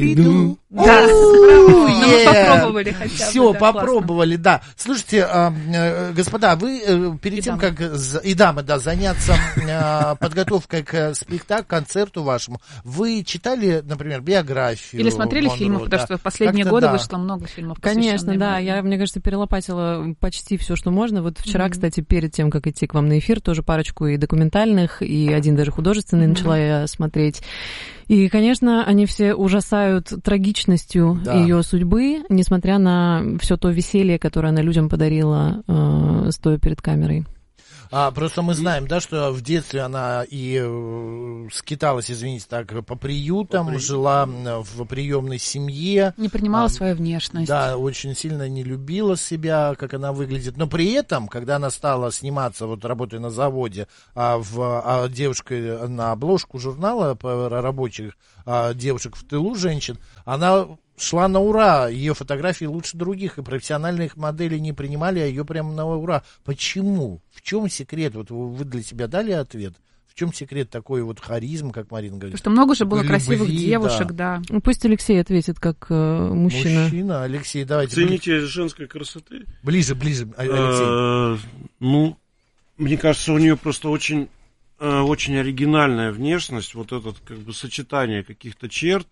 Иду. Да, мы попробовали хотя бы. Все, попробовали, да. Слушайте, господа, вы перед тем, как и дамы, да, заняться подготовкой к спектаклю, концерту вашему, вы читали, например, биографию? Или смотрели фильмы, потому что в последние годы вышло много фильмов. Конечно, да. Я, мне кажется, перелопатила почти все, что можно. Вот вчера, кстати, перед тем, как идти к вам на эфир, тоже парочку и документальных, и один даже художественный начала я смотреть. И, конечно, они все ужасают трагичностью ее судьбы, несмотря на все то веселье, которое она людям подарила, стоя перед камерой. Просто мы знаем, да, что в детстве она и скиталась, извините, так, по приютам, жила в приемной семье. Не принимала свою внешность. Да, очень сильно не любила себя, как она выглядит. Но при этом, когда она стала сниматься, вот работая на заводе, девушкой на обложку журнала по рабочих девушек в тылу женщин, она шла на ура, ее фотографии лучше других, и профессиональных моделей не принимали, а ее прямо на ура. Почему? В чем секрет? Вот вы для себя дали ответ? В чем секрет такой вот харизмы, как Марина говорит? Потому что много же было красивых девушек, да. Ну, пусть Алексей ответит, как мужчина. Мужчина, Алексей, давайте. Цените женской красоты? Ближе, Алексей. Ну, мне кажется, у нее просто очень оригинальная внешность, вот это как бы сочетание каких-то черт,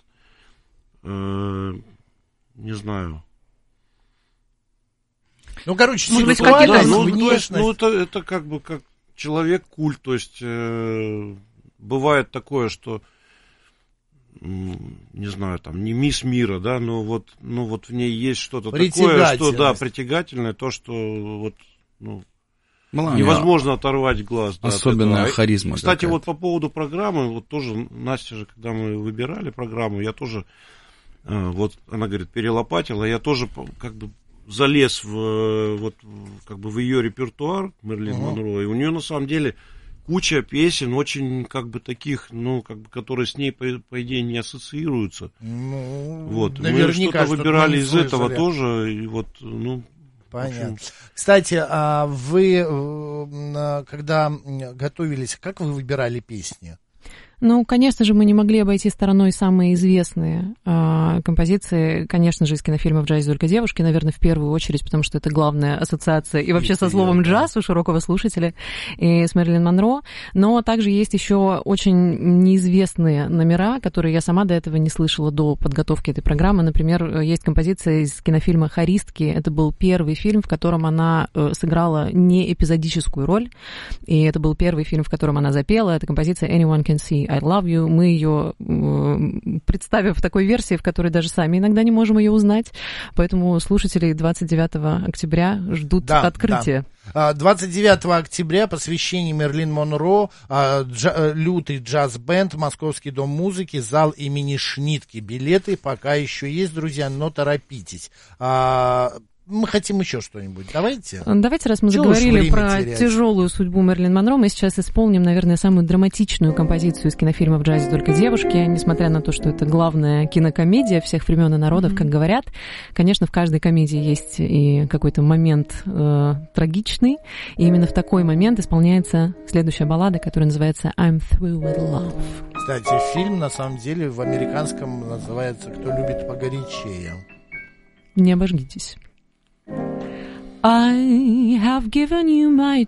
не знаю. Ну, короче, сексуальность, внешность. Это как бы как человек-культ, то есть бывает такое, что, не знаю, там, не мисс мира, да, но вот в ней есть что-то такое, что, да, притягательное, то, что вот, невозможно оторвать глаз. Особенная харизма. Кстати, вот по поводу программы, вот тоже Настя же, когда мы выбирали программу, я тоже, вот она говорит, перелопатила, я тоже как бы залез в ее репертуар Мэрилин Монро, и у нее на самом деле куча песен очень как бы таких, которые с ней по идее не ассоциируются. Вот. Мы что-то выбирали из этого тоже, и вот, Понятно. Кстати, вы, когда готовились, как вы выбирали песни? Ну, конечно же, мы не могли обойти стороной самые известные композиции, конечно же, из кинофильма «В джазе только девушки», наверное, в первую очередь, потому что это главная ассоциация и вообще со словом «джаз» у широкого слушателя, и с Мэрилин Монро. Но также есть еще очень неизвестные номера, которые я сама до этого не слышала до подготовки этой программы. Например, есть композиция из кинофильма «Хористки». Это был первый фильм, в котором она сыграла не эпизодическую роль, и это был первый фильм, в котором она запела. Это композиция «Anyone Can See I Love You». Мы ее представим в такой версии, в которой даже сами иногда не можем ее узнать. Поэтому слушатели 29 октября ждут открытия. Да. 29 октября посвящение Мэрилин Монро, лютый джаз-бенд, Московский дом музыки, зал имени Шнитке. Билеты пока еще есть, друзья, но торопитесь. Мы хотим еще что-нибудь. Давайте, раз мы заговорили про тяжелую судьбу Мэрилин Монро, мы сейчас исполним, наверное, самую драматичную композицию из кинофильма «В джазе только девушки». Несмотря на то, что это главная кинокомедия всех времен и народов, как говорят, конечно, в каждой комедии есть и какой-то момент трагичный. И именно в такой момент исполняется следующая баллада, которая называется «I'm Through with Love». Кстати, фильм, на самом деле, в американском называется «Кто любит погорячее». Не обожгитесь. I have given you my